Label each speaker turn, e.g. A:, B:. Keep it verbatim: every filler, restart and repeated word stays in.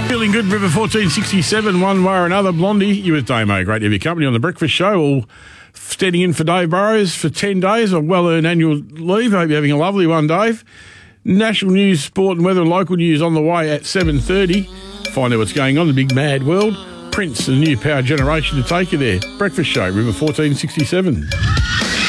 A: Feeling good, River fourteen sixty-seven, one way or another. Blondie, you with Damo. Great to have your company on the breakfast show. All standing in for Dave Burrows for ten days of well-earned annual leave. Hope you're having a lovely one, Dave. National news, sport and weather and local news on the way at seven thirty. Find out what's going on in the big mad world. Prince, the new power generation to take you there. Breakfast show, River fourteen sixty-seven.